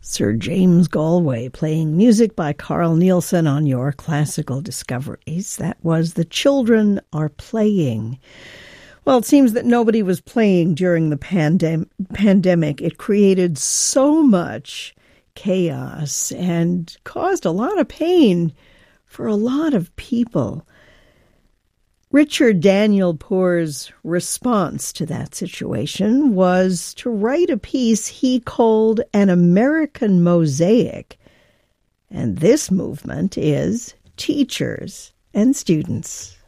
Sir James Galway playing music by Carl Nielsen on your Classical Discoveries. That was The Children Are Playing. Well, it seems that nobody was playing during the pandemic. It created so much chaos and caused a lot of pain for a lot of people. Richard Daniel Poor's response to that situation was to write a piece he called An American Mosaic. And this movement is teachers and students.